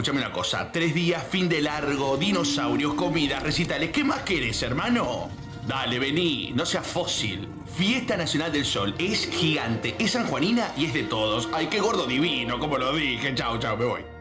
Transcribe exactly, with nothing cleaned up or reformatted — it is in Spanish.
escuchame una cosa. Tres días, fin de largo, dinosaurios, comidas, recitales. ¿Qué más querés, hermano? Dale, vení, no seas fósil. Fiesta Nacional del Sol. Es gigante, es sanjuanina y es de todos. Ay, qué gordo divino, como lo dije. Chau, chau, me voy.